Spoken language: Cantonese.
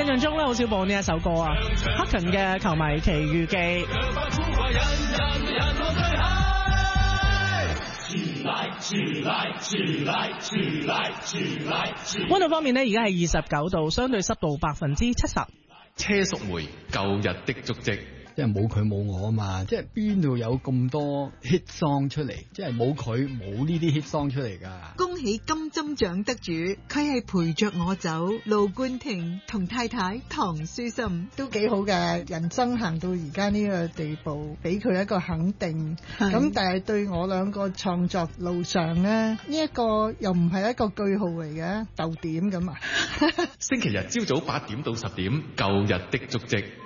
印象中咧好少播呢一首歌啊，克勤嘅《球迷奇遇記》。溫度方面呢，而家係29度，相對濕度70%。 車淑梅舊日的足跡。 即係冇佢冇我啊嘛，即係邊度有咁多 hit song 出嚟？即係冇佢冇呢啲 hit song 出嚟㗎。 恭喜金針獎得主，佢係陪着我走，盧冠廷同太太唐書琛都幾好嘅，人生行到而家呢個地步，俾佢一個肯定。咁但係對我兩個創作路上咧，呢一個又唔係一個句號嚟嘅，逗點咁啊。 星期日朝早8點到10點，舊日的足跡。